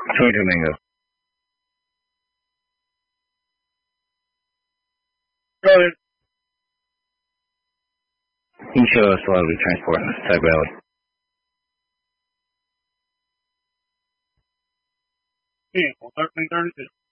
22 Mango. Go ahead. Can you show us while we transport type rally? Vehicle 1332.